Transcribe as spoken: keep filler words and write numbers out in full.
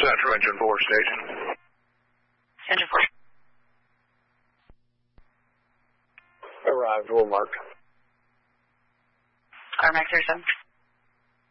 Central Engine four station. Engine four. Arrived, Woolmark. Carmack thirty-seven.